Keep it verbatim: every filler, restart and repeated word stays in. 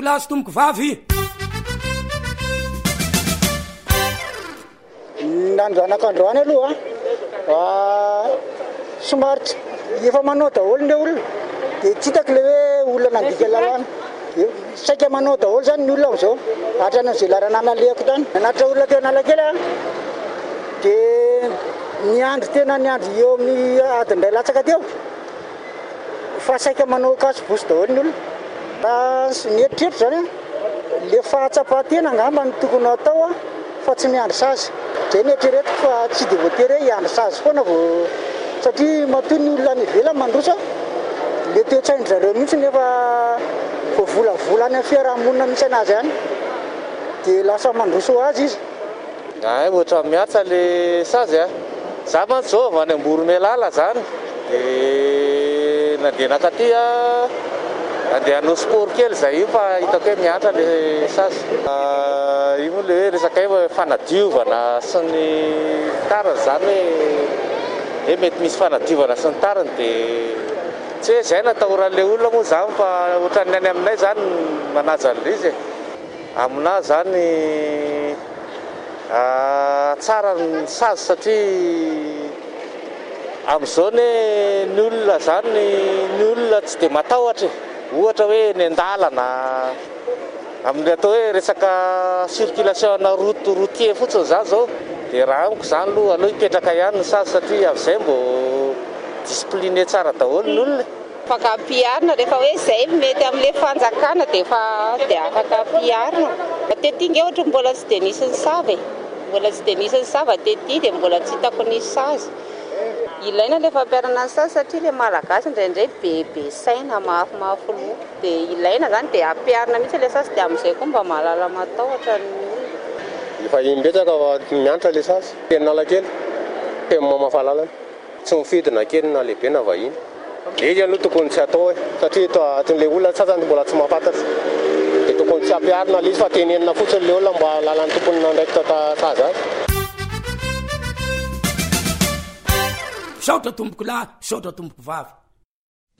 plasy tomboko vavy nandranakandroany aloha somary efa manao daholo le olona dia tsy hitako le hoe olona nandika lalàna saika manao daholo zany ny olona am'izao atran'izay laranana lehako tany nanatra olona teo Analakely a dia niandry tena niandry eo amin'ny adindray latsaka teo fa saika manao kasibosy daholo ny olona ny eritreritro zany a le fahatsapatena angamba ny tokony atao a fa tsy miandry sazy zay ny eritreretiko fa tsy dia voatery hoe hiandry sazy foana vao satria matoy ny olona ny ivelany mandroso le toe-tsainy zareo mihitsy nefa vao volavolany amin'ny fiarahamonina misy anazy ihany dia lasa mandroso azy izy. Ay ohatra miatsa le sazy a za mantsy zao avy any Amboromelala zany dia nandeha nakaty a andeha hanao sport kely zay io fa hitako hoe miatra le sazy io moa le hoe resaka hoe fanadiovana sy ny tariny zany hoe hoe mety misy fanadiovana sy ny tariny dia tsy hoe zay natahoran'le olona moa zany fa ohatran'ny any aminay zany manaja an'izy amina zany tsara ny sazy satria amin'izao ny olona zany ny olona tsy dia matahotra ohatra hoe ny andalana amin'ny atao hoe resaka circulation route routier fotsiny zany zao dia raha amiko zany aloha aloha hipetraka ihany ny sazy satria amin'izay mbo discipliné tsara daholo ny olona. Afaka ampiharina rehefa hoe izay mety amin'ilay fanjakana dia efa dia afaka ampiharina. Tetỳ nge ohatra mbola tsy dia nisy ny savy mbola tsy dia nisy ny savy tetỳ dia mbola tsy hitako nisy sazy. Ilaina ilay fampiharana ny sazy satria ilay malagasy indraindray bebe saina mafimafy loha dia ilaina zany dia ampiharina mihitsy ilay sazy dia amin'izay koa mba mahalala matahotra ny olona. Efa imbetsaka mianatra ilay sazy teny Analakely teny mamafalalana tsy mifidina kely na lehibe na vahiny. Izy aloha tokony tsy atao hoe satria atin'ilay olona sasany mbola tsy mahafantatra dia tokony tsy ampiharina ilay izy fa tenenina fotsiny ilay olona mba lalan'ny tompony nandraiky tata sazy azy. Saotra tomboko lahy, saotra tomboko vavy.